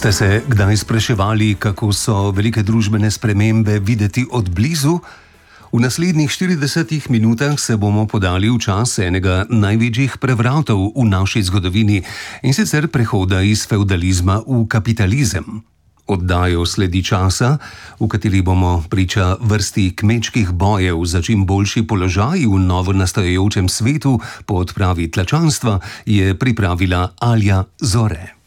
Ste se kdaj spraševali, kako so velike družbene spremembe videti od blizu? V naslednjih 40 minutah se bomo podali v čas enega največjih prevratov v naši zgodovini, in sicer prehoda iz fevdalizma v kapitalizem. Oddajo sledi časa, v kateri bomo priča vrsti kmečkih bojev za čim boljši položaj v novo nastajajočem svetu po odpravi tlačanstva, je pripravila Alja Zore.